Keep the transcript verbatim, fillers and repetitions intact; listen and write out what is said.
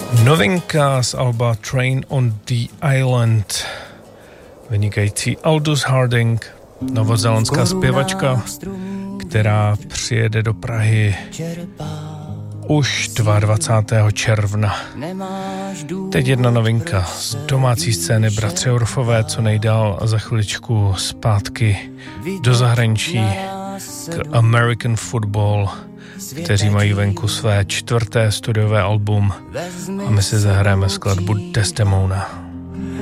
Novinka z alba Train on the Island. Vynikající Aldous Harding, novozélandská zpěvačka, která přijede do Prahy už dvacátého druhého června. Teď jedna novinka z domácí scény Bratři Orfové, co nejdál a za chviličku zpátky do zahraničí k American Football, kteří mají venku své čtvrté studiové album a my si zahrajeme skladbu Desdemona.